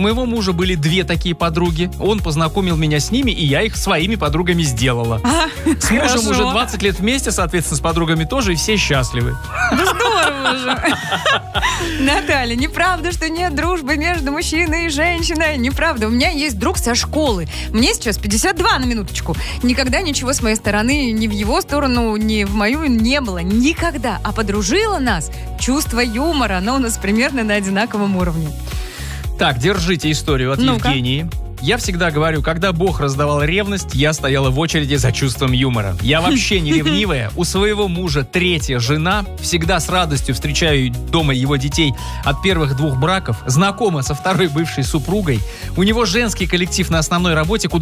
моего мужа были 2 такие подруги. Он познакомил меня с ними, и я их своими подругами сделала. С мужем уже 20 лет вместе, соответственно, с подругами тоже, и все счастливы. Ну здорово же. Наталья, неправда, что нет дружбы между мужчиной и женщиной. Неправда. У меня есть друг со школы. Мне сейчас 52, на минуточку. Никогда ничего с моей стороны ни в его сторону, ни в мою не было. Никогда. А подружило нас чувство юмора. Оно у нас примерно на одинаковом уровне. Так, держите историю от Евгении. Я всегда говорю, когда Бог раздавал ревность, я стояла в очереди за чувством юмора. Я вообще не ревнивая. У своего мужа 3-я жена. Всегда с радостью встречаю дома его детей от первых 2 браков. Знакома со 2-й бывшей супругой. У него женский коллектив на основной работе, куда